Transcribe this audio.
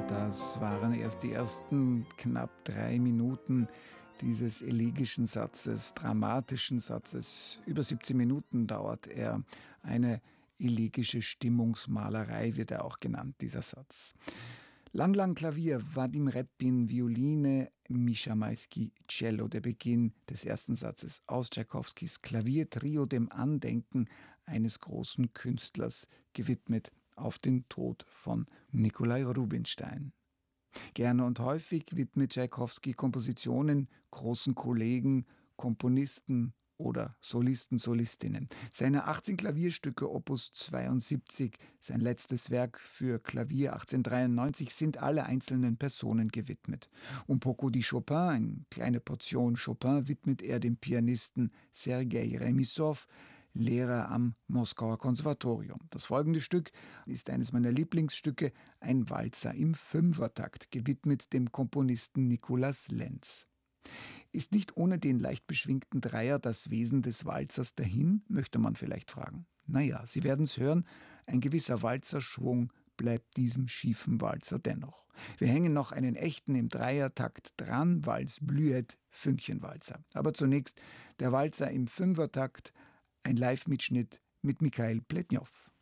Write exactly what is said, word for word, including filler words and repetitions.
Das waren erst die ersten knapp drei Minuten dieses elegischen Satzes, dramatischen Satzes. Über siebzehn Minuten dauert er. Eine elegische Stimmungsmalerei wird er auch genannt, dieser Satz. Lang, lang Klavier, Wadim Repin, Violine, Mischa Maisky, Cello. Der Beginn des ersten Satzes aus Tschaikowskis Klaviertrio, dem Andenken eines großen Künstlers, gewidmet auf den Tod von Nikolai Rubinstein. Gerne und häufig widmet Tschaikowski Kompositionen großen Kollegen, Komponisten oder Solisten, Solistinnen. Seine achtzehn Klavierstücke Opus zweiundsiebzig, sein letztes Werk für Klavier achtzehnhundertdreiundneunzig, sind alle einzelnen Personen gewidmet. Un poco di Chopin, eine kleine Portion Chopin, widmet er dem Pianisten Sergei Remissow, Lehrer am Moskauer Konservatorium. Das folgende Stück ist eines meiner Lieblingsstücke, ein Walzer im Fünfertakt, gewidmet dem Komponisten Nicolas Lenz. Ist nicht ohne den leicht beschwingten Dreier das Wesen des Walzers dahin, möchte man vielleicht fragen. Naja, Sie werden es hören, ein gewisser Walzerschwung bleibt diesem schiefen Walzer dennoch. Wir hängen noch einen echten im Dreiertakt dran, Vals Blüet, Fünkchenwalzer. Aber zunächst der Walzer im Fünfertakt, ein Live-Mitschnitt mit Mikhail Pletnjow.